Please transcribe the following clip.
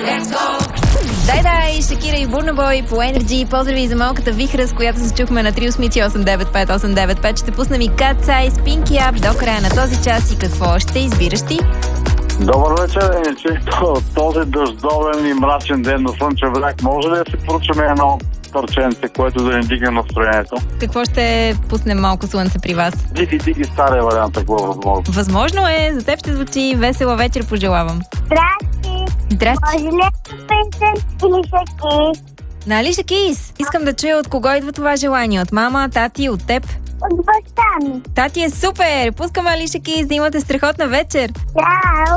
Дай, Шакира и Бурнабой по Energy. Поздрави за малката вихра, с която се чухме на 3889895. Ще пуснем и Cat Size, Pinky Up до края на този час. И какво ще избираш ти? Добър вечер, Еничи. Този дъждовен и мрачен ден на Слънчев бряг, може ли да си поручаме едно парченце, което да ни дигне настроението? Какво ще пуснем малко слънце при вас? Диги стария вариант, ако е възможно. Възможно е, за теб ще звучи весела вечер, пожелавам. Здрасти! Здрасти! Може ли песен или шаки? На Алиша Кейс. Искам да чуя от кого идва това желание. От мама, тати, от теб? От баща ми. Тати е супер! Пускаме Алиша Кейс, да имате страхотна вечер! Чао!